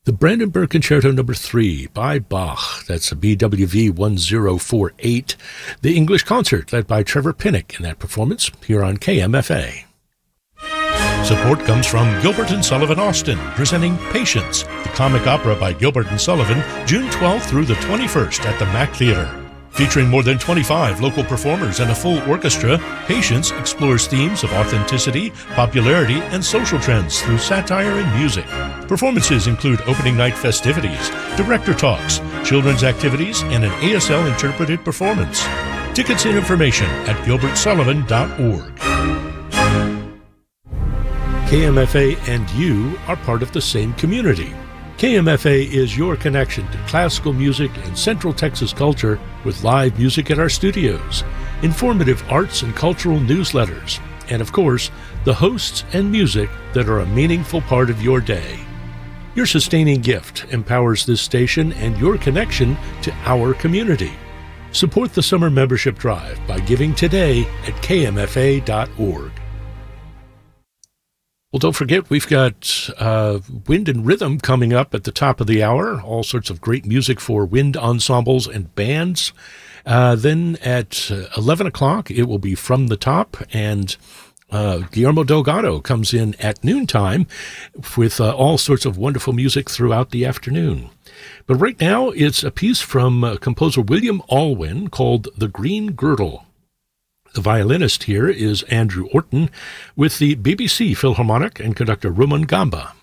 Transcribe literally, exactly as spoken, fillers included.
The Brandenburg Concerto Number three by Bach. That's a B W V one zero four eight. The English Concert, led by Trevor Pinnock in that performance, here on K M F A. Support comes from Gilbert and Sullivan Austin, presenting Patience, the comic opera by Gilbert and Sullivan, June twelfth through the twenty-first at the Mack Theater. Featuring more than twenty-five local performers and a full orchestra, Patience explores themes of authenticity, popularity, and social trends through satire and music. Performances include opening night festivities, director talks, children's activities, and an A S L interpreted performance. Tickets and information at gilbert sullivan dot org. K M F A and you are part of the same community. K M F A is your connection to classical music and Central Texas culture with live music at our studios, informative arts and cultural newsletters, and of course, the hosts and music that are a meaningful part of your day. Your sustaining gift empowers this station and your connection to our community. Support the summer membership drive by giving today at k m f a dot org. Well, don't forget, we've got uh, Wind and Rhythm coming up at the top of the hour, all sorts of great music for wind ensembles and bands. Uh, then at uh, eleven o'clock, it will be From the Top, and uh, Guillermo Delgado comes in at noontime with uh, all sorts of wonderful music throughout the afternoon. But right now, it's a piece from uh, composer William Alwyn called The Green Girdle. The violinist here is Andrew Orton, with the B B C Philharmonic and conductor Ruman Gamba.